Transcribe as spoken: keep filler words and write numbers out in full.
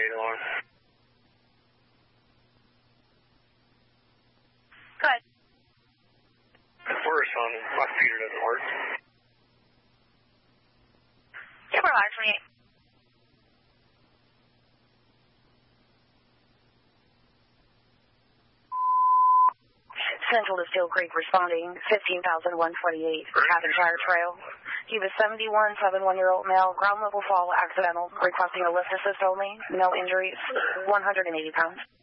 eight alarm. Go ahead. We're responding. My computer doesn't work. Supervisor twenty-eight. Central to Steel Creek responding, fifteen thousand one twenty-eight, Havenshire Trail. He was seventy-one, seventy-one-year-old male, ground level fall, accidental, requesting a lift assist only, no injuries, one hundred eighty pounds.